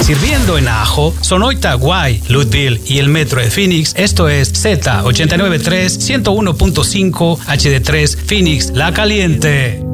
sirviendo en Ajo, Sonoita, Guay, Louisville y el metro de Phoenix. Esto es Z893 101.5 HD3 Phoenix La Caliente.